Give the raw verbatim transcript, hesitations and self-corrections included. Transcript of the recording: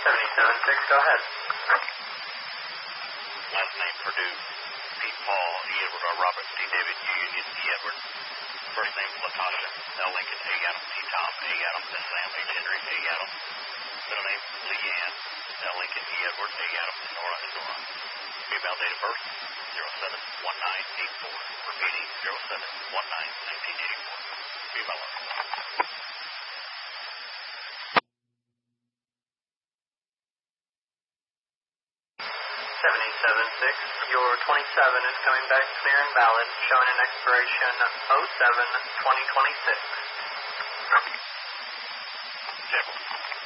seventy-seven six, go ahead. Last name Purdue, Pete Paul, E. Edward R. Robert, D. David, U. Union, E. Edward. First name Latasha, L. Lincoln, A. Adams, T. Tom, A. Adams, and Sam, H. Henry, A. Adams. Middle name Leanne, L. Lincoln, E. Edward, A. Adams, and Nora, and Nora. Female date of birth, zero seven one nine eight four. Repeating, zero seven one nine nineteen eighty-four. Female owner. seventy-seven six, your twenty-seven is coming back clear and valid, showing an expiration oh seven twenty twenty-six. Table.